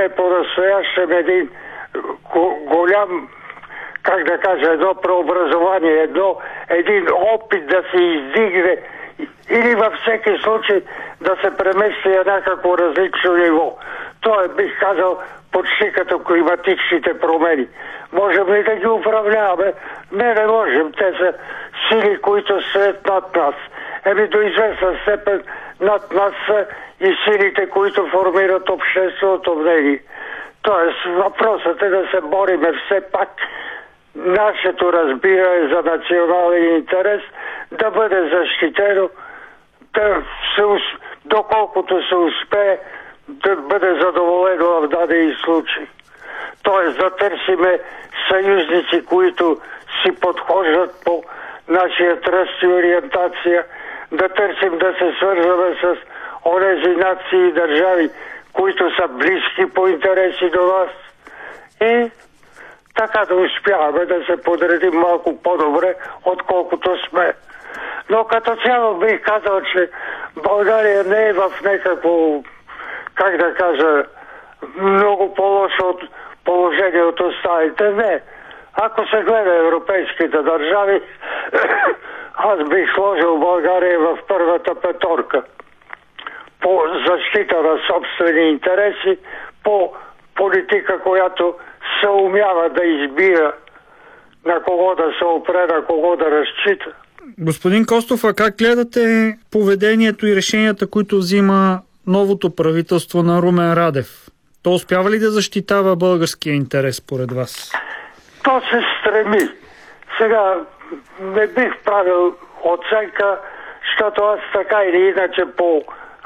имаме по-настоящем един голям, как да кажа, едно преобразование, един опит да се издигне или във всеки случай да се премести на някакво различно ниво. Той бих казал почти като климатичните промени. Можем ли да ги управляваме? Не можем. Те са сили, които стоят над нас. До известна степен над нас са и силите, които формират общественото мнение. Тоест, въпросът е да се бориме все пак нашето разбиране за национален интерес да бъде защитено, доколкото се успее да бъде задоволено в даден случай. Тоест да търсиме съюзници, които си подхождат по нашия тръст и ориентация, да търсим да се свързваме с онези нации и държави, които са близки по интереси до нас и така да успяваме да се подредим малко по-добре, отколкото сме. Но като цяло бих казал, че България не е в някакво, как да кажа, много по-лошо положение от останалите. Не. Ако се гледа европейските държави, аз бих сложил България в първата петорка. По защита на собствени интереси, по политика, която се умява да избира на кого да се опре, на кого да разчита. Господин Костов, а как гледате поведението и решенията, които взима новото правителство на Румен Радев? То успява ли да защитава българския интерес, според вас? То се стреми. Сега не бих правил оценка, защото аз така или иначе по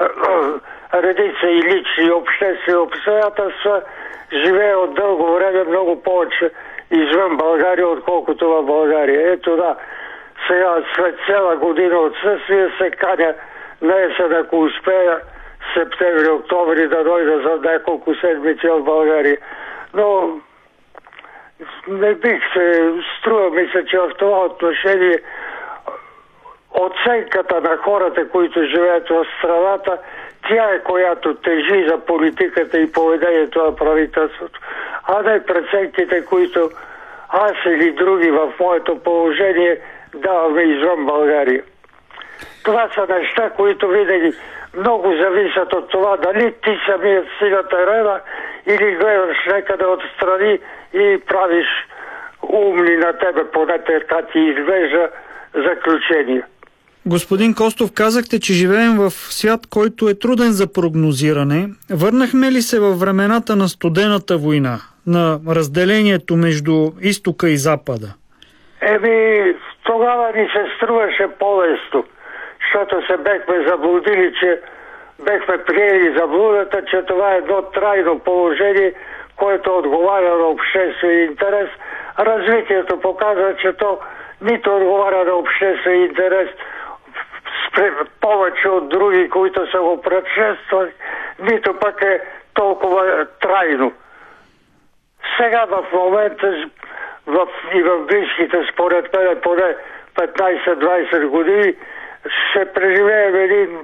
редица и лични обществени обстоятелства живея от дълго време много повече извън България, отколкото в България. Ето да, сега след цяла година отсъствие се каня на есен, ако успея септември-октомври да дойда за няколко седмици в България. Но не бих се, струва ми се, че в това отношение оценката на хората, които живеят в страната, тя е която тежи за политиката и поведението на правителството, а не преценките, които аз или други в моето положение даваме извън България. Това са неща, които винаги много зависят от това дали ти самият си на терена или гледаш някъде отстрани и правиш умни на тебе, поне така ти изглежда, заключения. Господин Костов, казахте, че живеем в свят, който е труден за прогнозиране. Върнахме ли се във времената на студената война, на разделението между изтока и запада? Тогава ни се струваше по-лесно, защото се бехме заблудили, че бехме приели заблудата, че това е едно трайно положение, което отговаря на обществен интерес. Развитието показва, че то нито отговаря на обществен интерес повече от други, които са го предшествали, нито пък е толкова трайно. Сега в момента и в близките, според мен, поне 15-20 години, ще преживеем един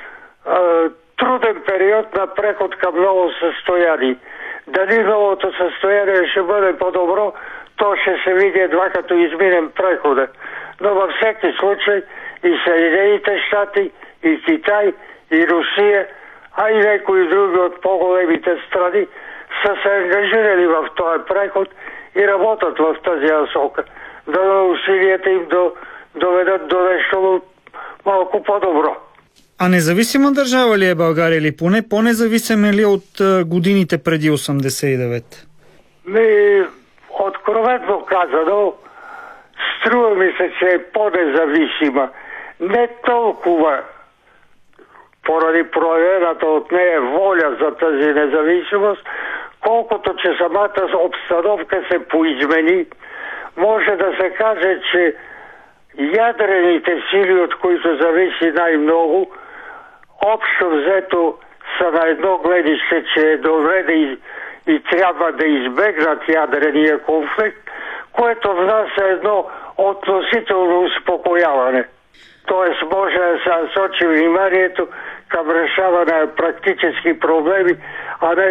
труден период на преход към ново състояние. Дали новото състояние ще бъде по-добро, то ще се види едва като изминем прехода. Но във всеки случай и Съединените щати, и Китай, и Русия, а и някои други от по-големите страни са се ангажирали в този преход и работят в тази насока. Да усилията им доведат до нещо малко по-добро. А независима държава ли е България или поне по-независима ли от годините преди 89? Откровенно казано, струва ми се, че е по-независима. Не толкова поради проявената от нея воля за тази независимост, колкото че самата обстановка се поизмени. Може да се каже, че ядрените сили, от които зависи най-много, общо взето са на едно гледище, че е добре и трябва да избегнат ядрения конфликт, което внася едно относително успокояване. Тоест може да се насочи вниманието към решаване на практически проблеми, а не